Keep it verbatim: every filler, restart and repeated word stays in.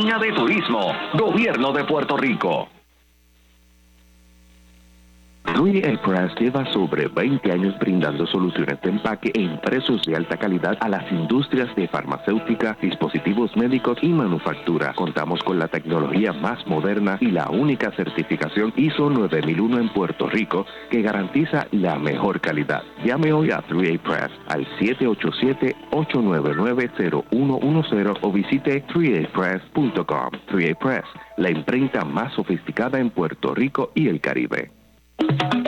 Campaña de Turismo, Gobierno de Puerto Rico. three A Press lleva sobre veinte años brindando soluciones de empaque e impresos de alta calidad a las industrias de farmacéutica, dispositivos médicos y manufactura. Contamos con la tecnología más moderna y la única certificación I S O nueve mil uno en Puerto Rico que garantiza la mejor calidad. Llame hoy a three A Press al siete ocho siete, ocho nueve nueve, cero uno uno cero o visite three a press punto com. three A Press, la imprenta más sofisticada en Puerto Rico y el Caribe.